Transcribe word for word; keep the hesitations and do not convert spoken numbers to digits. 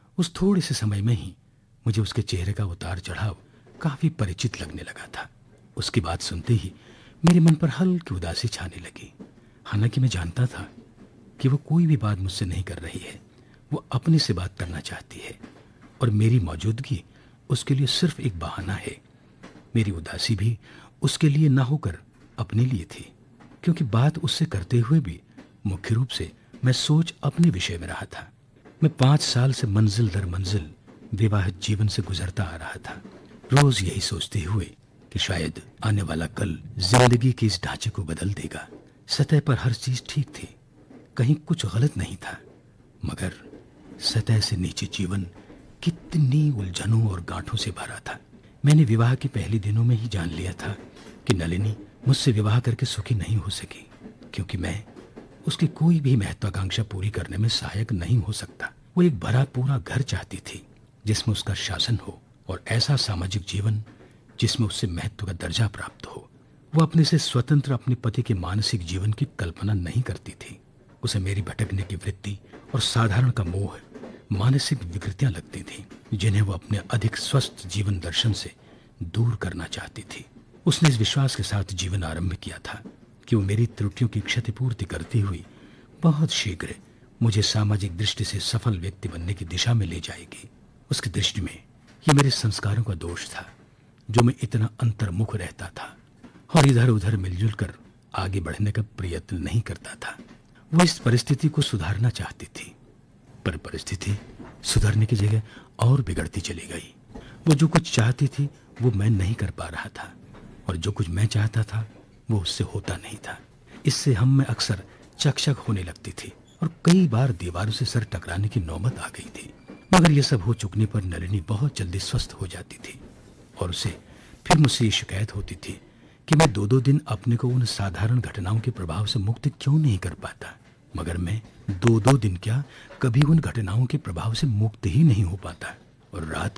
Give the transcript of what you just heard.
उस थोड़े से समय में ही मुझे उसके चेहरे का उतार चढ़ाव काफी परिचित लगने लगा था। उसकी बात सुनते ही मेरे मन पर हल्की उदासी छाने लगी। हालांकि मैं जानता था कि वो कोई भी बात मुझसे नहीं कर रही है, वो अपने से बात करना चाहती है और मेरी मौजूदगी उसके लिए सिर्फ एक बहाना है। मेरी उदासी भी उसके लिए ना होकर अपने लिए थी, क्योंकि बात उससे करते हुए भी मुख्य रूप से मैं सोच अपने विषय में रहा था। मैं पांच साल से मंजिल दर मंजिल विवाहित जीवन से गुजरता आ रहा था, रोज यही सोचते हुए कि शायद आने वाला कल जिंदगी के इस ढांचे को बदल देगा। सतह पर हर चीज ठीक थी, कहीं कुछ गलत नहीं था, मगर सतह से नीचे जीवन कितनी उलझनों और गांठों से भरा था। मैंने विवाह के पहले दिनों में ही जान लिया था कि नलिनी मुझसे विवाह करके सुखी नहीं हो सकी, क्योंकि मैं उसकी कोई भी महत्वाकांक्षा पूरी करने में सहायक नहीं हो सकता। वो एक भरा पूरा घर चाहती थी जिसमें उसका शासन हो, और ऐसा सामाजिक जीवन जिसमें उससे महत्व का दर्जा प्राप्त हो। वो अपने से स्वतंत्र अपने पति के मानसिक जीवन की कल्पना नहीं करती थी। उसे मेरी भटकने की वृत्ति और साधारण का मोह मानसिक विकृतियां लगती थीं, जिन्हें वो अपने अधिक स्वस्थ जीवन दर्शन से दूर करना चाहती थी। उसने इस विश्वास के साथ जीवन आरंभ किया था कि वो मेरी त्रुटियों की क्षतिपूर्ति करती हुई बहुत शीघ्र मुझे सामाजिक दृष्टि से सफल व्यक्ति बनने की दिशा में ले जाएगी। उसकी दृष्टि में ये मेरे संस्कारों का दोष था, जो मैं इतना अंतर्मुख रहता था और इधर उधर मिलजुल कर आगे बढ़ने का प्रयत्न नहीं करता था। वो इस परिस्थिति को सुधारना चाहती थी, पर परिस्थिति सुधरने की जगह और बिगड़ती चली गई। वो जो कुछ चाहती थी वो मैं नहीं कर पा रहा था, और जो कुछ मैं चाहता था वो उससे होता नहीं था। इससे हम में अक्सर चकचक होने लगती थी और कई बार दीवारों से सर टकराने की नौबत आ गई थी। मगर यह सब हो चुकने पर नलिनी बहुत जल्दी स्वस्थ हो जाती थी और उसे फिर मुझसे ये शिकायत होती थी कि मैं दो दो दिन अपने को उन साधारण घटनाओं के प्रभाव से मुक्त क्यों नहीं कर पाता। मगर मैं दो दो दिन क्या, कभी उन घटनाओं के प्रभाव से मुक्त ही नहीं हो पाता, और रात